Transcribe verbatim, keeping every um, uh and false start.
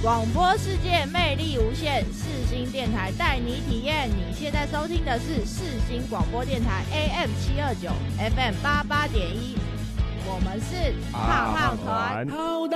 广播世界魅力无限，世新电台带你体验。你现在收听的是世新广播电台 A M 七二九 F M 八八点一，我们是胖胖团。